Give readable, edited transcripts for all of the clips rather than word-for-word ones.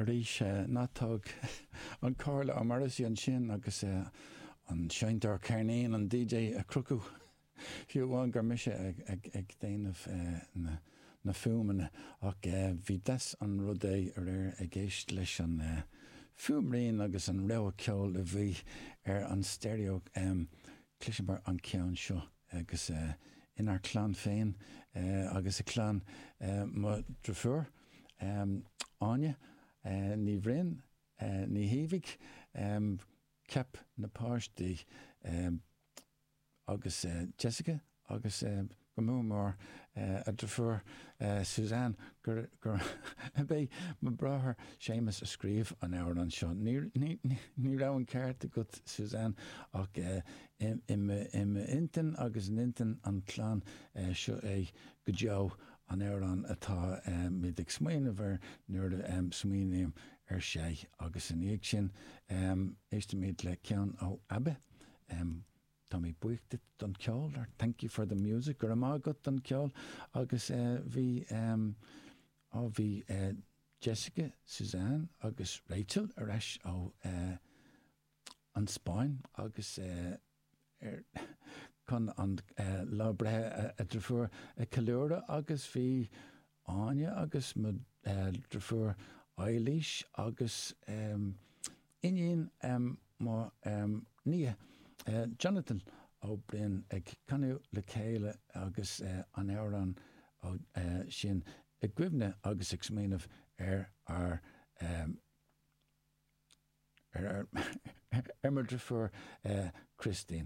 rís nátág an cála a marasí an sin agus an seintar Carnéin an DJ a crucú fiúháin gur mise ag déanamh na fuaimena ach bhí des an rud ar a géist leis an fuaimríon agus an reo ceol a bhí ar an stereo clisibar an ceann seo agus inar clán féin agus a clán má drofúr Áine ní bhrin ní hímhic ceap na páistí agus Jessica agus go mór a drofúr Suzanne gur bé ma brathair Séamus a scríomh an áir an seo. Ní rah an ceart a go Suzanne ach im intin agus an intin an clán seo go deo an éireann atá mid ag smaoinmh ar nuair smaoiníam ar sé agus in éag sin éistimid le ceann ó Abba tá mé buíochtit don ceol ar Thank You for the Music gur amá agat don ceol agus bhí Jessica, Suzanne agus Rachel ar eis ó an Spáin agus chun an lábrethe a drofúr Calúra agus bhí Áine agus drofúr Eilís agus iníon má nia Jonathan ó Brian ag canú le chéile agus an éireann sin i gcuimhne agus ag smaoinmh ar mar drofúr Christine.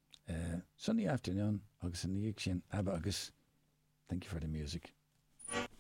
Sunday afternoon agus an níag sin Abba agus Thank You for the Music.